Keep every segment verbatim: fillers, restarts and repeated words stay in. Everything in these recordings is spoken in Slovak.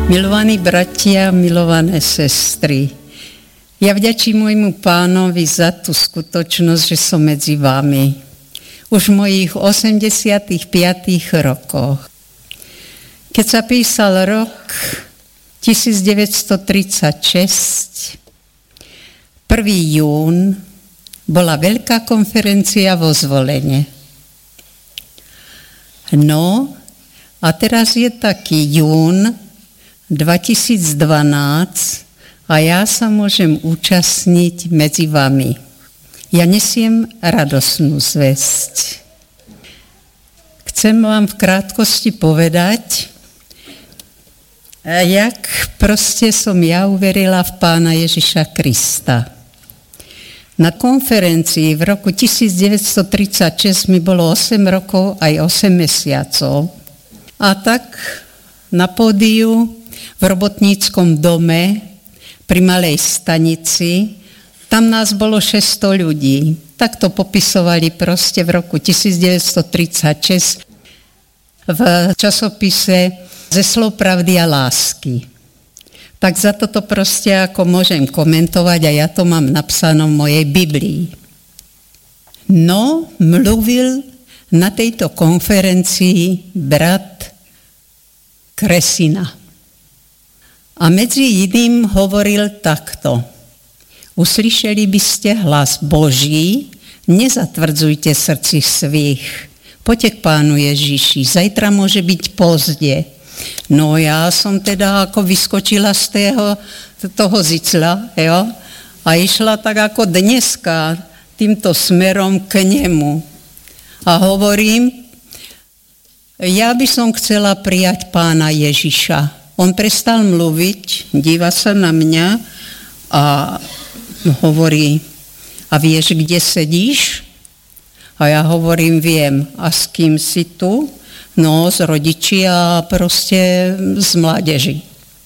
Milovaní bratia, milované sestry, ja vďačím môjmu Pánovi za tú skutočnosť, že som medzi vami. Už v mojich osemdesiatych piatich rokoch. Keď sa písal rok devätnásťstotridsaťšesť, prvý jún, bola veľká konferencia vo Zvolene. No, a teraz je taký jún dvetisícdvanásť a ja sa môžem účastniť medzi vami. Ja nesiem radosnú zvesť. Chcem vám v krátkosti povedať, jak proste som ja uverila v Pána Ježiša Krista. Na konferencii v roku devätnásťstotridsaťšesť mi bolo osem rokov aj osem mesiacov. A tak na pódiu v robotníckom dome pri malej stanici, tam nás bolo šesťsto ľudí. Tak to popisovali proste v roku devätnásťstotridsaťšesť v časopise Ze slov pravdy a lásky. Tak za toto proste ako môžem komentovať a ja to mám napsáno v mojej Biblii. No, mluvil na tejto konferencii brat Kresina. A medzi iným hovoril takto. Uslyšeli by ste hlas Boží, nezatvrdzujte srdci svých. Poďte k Pánu Ježiši, zajtra môže byť pozde. No ja som teda ako vyskočila z toho, toho zicla, jo, a išla tak ako dneska týmto smerom k nemu. A hovorím, ja by som chcela prijať Pána Ježiša. On prestal mluviť, díva sa na mňa a hovorí, a vieš, kde sedíš? A ja hovorím, viem, a s kým si tu? No, z rodičí a proste z mládeži.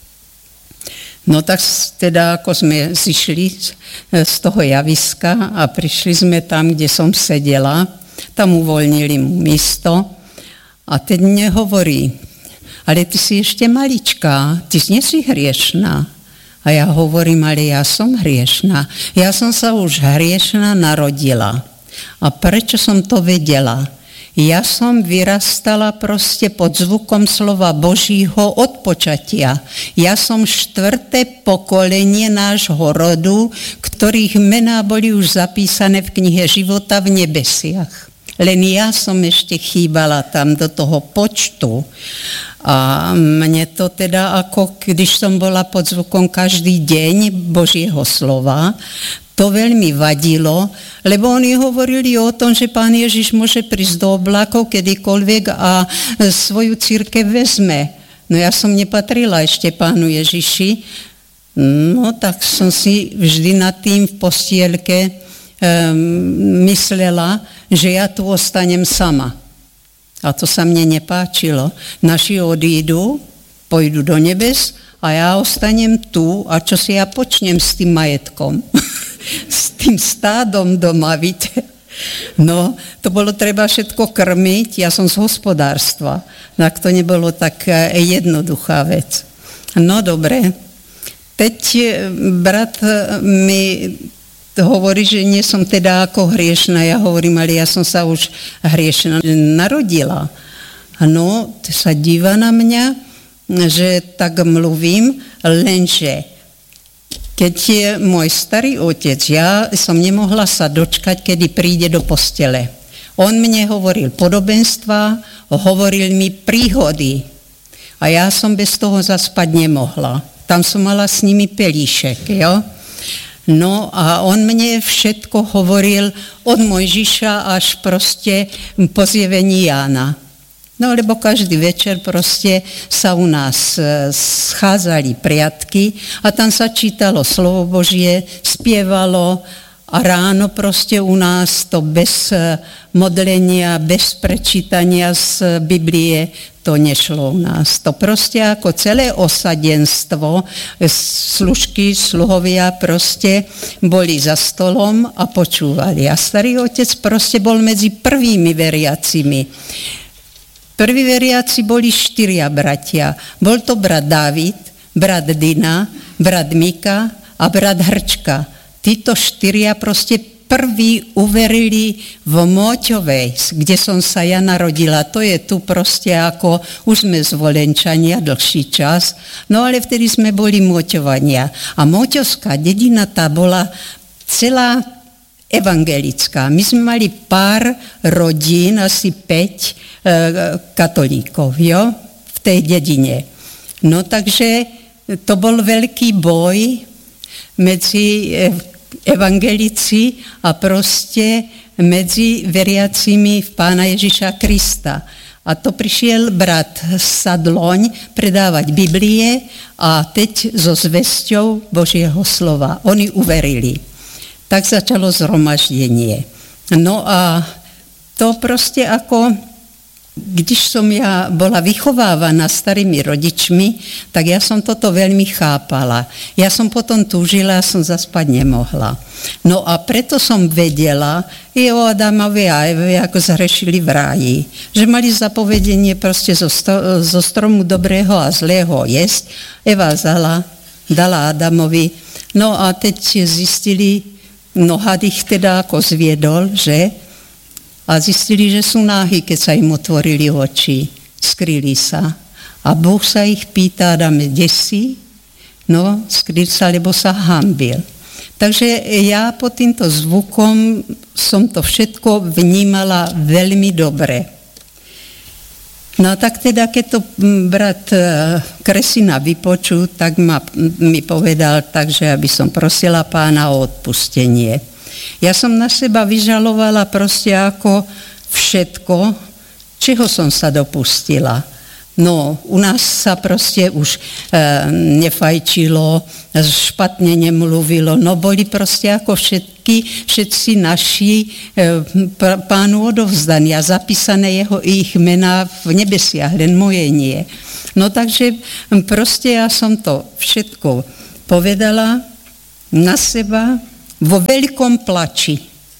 No tak teda, ako sme zišli z toho javiska a prišli sme tam, kde som sedela, tam uvoľnili mu miesto a teď mne hovorí, ale ty si ešte maličká, ty nie si hriešná. A ja hovorím, ale ja som hriešná. Ja som sa už hriešná narodila. A prečo som to vedela? Ja som vyrastala proste pod zvukom slova Božího od počatia. Ja som štvrté pokolenie nášho rodu, ktorých mená boli už zapísané v knihe života v nebesiach. Len ja som ešte chýbala tam do toho počtu. A mne to teda, ako když som bola pod zvukom každý deň Božieho slova, to veľmi vadilo, lebo oni hovorili o tom, že Pán Ježiš môže prísť do oblákov kedykoľvek a svoju cirkev vezme. No ja som nepatrila ešte Pánu Ježiši, no tak som si vždy nad tým v postielke um, myslela, že ja tu ostanem sama. A to sa mne nepáčilo. Naši odídu, pôjdu do nebes a ja ostanem tu a čo si ja počnem s tým majetkom? S tým stádom doma, víte? No, to bolo treba všetko krmiť, ja som z hospodárstva. Tak to nebolo tak jednoduchá vec. No dobre, teď brat mi hovorí, že nie som teda ako hriešna. Ja hovorím, ale ja som sa už hriešna narodila. No, sa díva na mňa, že tak mluvím, lenže keď je môj starý otec, ja som nemohla sa dočkať, kedy príde do postele. On mne hovoril podobenstva, hovoril mi príhody. A ja som bez toho zaspať nemohla. Tam som mala s nimi pelíšek, jo? No a on mne všetko hovoril od Mojžiša až proste po zjevení Jána. No lebo každý večer proste sa u nás schádzali priatky a tam sa čítalo slovo Božie, spievalo a ráno proste u nás to bez modlenia, bez prečítania z Biblie to nešlo u nás. To proste ako celé osadenstvo, služky, sluhovia proste boli za stolom a počúvali. A starý otec proste bol medzi prvými veriacimi. Prví veriaci boli štyria bratia. Bol to brat Dávid, brat Dina, brat Mika a brat Hrčka. Títo štyria proste prví uverili v Móťovej, kde som sa ja narodila. To je tu proste ako, už sme zvolenčania dlhší čas, no ale vtedy sme boli Móťovania. A Móťovská dedina tá bola celá evangelická. My sme mali pár rodín, asi päť e, katolíkov, jo, v tej dedine. No takže to bol veľký boj medzi evangelici a proste medzi veriacimi v Pána Ježiša Krista. A to prišiel brat Sadloň predávať Biblie a teď so zvesťou Božieho slova. Oni uverili. Tak začalo zhromaždenie. No a to proste ako, když som ja bola vychovávaná starými rodičmi, tak ja som toto veľmi chápala. Ja som potom túžila a som zaspať nemohla. No a preto som vedela i o Adamovi a Eve, ako zhrešili v ráji. Že mali zapovedenie proste zo, sto, zo stromu dobrého a zlého jesť. Eva vzala, dala Adamovi. No a teď zistili, no had ich teda ako zviedol, že? A zistili, že sú náhy, keď sa im otvorili oči. Skryli sa. A Boh sa ich pýta, Adame, kde si? No, skryl sa, lebo sa hanbil. Takže ja pod týmto zvukom som to všetko vnímala veľmi dobre. No tak teda, keď to brat Kresina vypočul, tak ma, mi povedal tak, že aby som prosila Pána o odpustenie. Ja som na seba vyžalovala proste ako všetko, čeho som sa dopustila. No, u nás sa proste už e, nefajčilo, špatne nemluvilo, no boli proste ako všetky, všetci naši e, Pánu odovzdaní a zapísané jeho ich mená v nebesiach, len moje nie. No takže proste ja som to všetko povedala na seba, vo veľkom plači.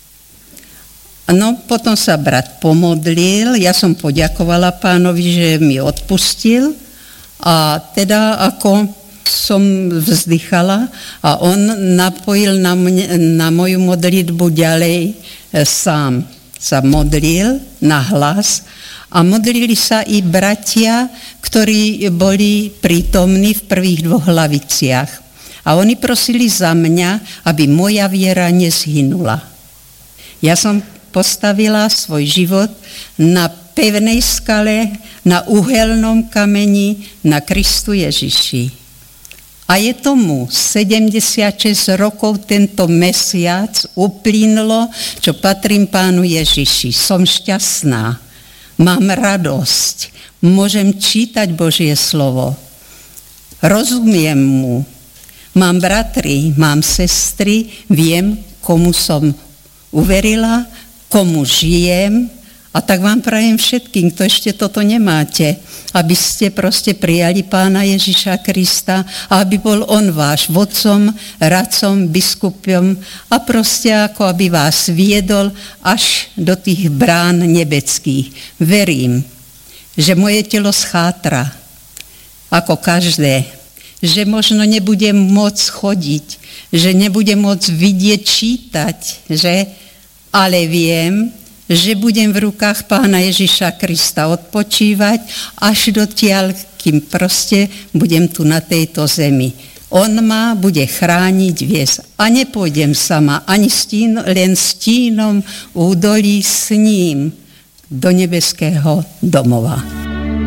No, potom sa brat pomodlil, ja som poďakovala Pánovi, že mi odpustil a teda ako som vzdychala a on napojil na, mne, na moju modlitbu ďalej e, sám. Sa modlil na hlas a modlili sa i bratia, ktorí boli prítomní v prvých dvoch laviciach. A oni prosili za mňa, aby moja viera nezhynula. Ja som postavila svoj život na pevnej skale, na uhelnom kameni, na Kristu Ježiši. A je tomu sedemdesiatšesť rokov tento mesiac uplynulo, čo patrím Pánu Ježiši. Som šťastná, mám radosť, môžem čítať Božie slovo, rozumiem mu. Mám bratry, mám sestry, viem, komu som uverila, komu žijem a tak vám prajem všetkým, kto ešte toto nemáte, aby ste proste prijali Pána Ježiša Krista a aby bol on váš vodcom, radcom, biskupom a proste ako aby vás viedol až do tých brán nebeckých. Verím, že moje telo schátra, ako každé, že možno nebudem môcť chodiť, že nebudem môcť vidieť, čítať, že? Ale viem, že budem v rukách Pána Ježiša Krista odpočívať až dotiaľ, kým proste budem tu na tejto zemi. On ma bude chrániť, viesť a nepôjdem sama ani stín, len stínom údolí s ním do nebeského domova.